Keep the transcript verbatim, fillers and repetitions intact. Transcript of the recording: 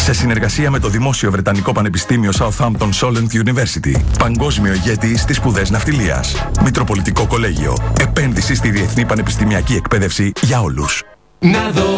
Σε συνεργασία με το Δημόσιο Βρετανικό Πανεπιστήμιο Southampton Solent University. Παγκόσμιο ηγέτη στις σπουδές ναυτιλίας. Μητροπολιτικό Κολέγιο. Επένδυση στη διεθνή πανεπιστημιακή εκπαίδευση για όλους. Να δω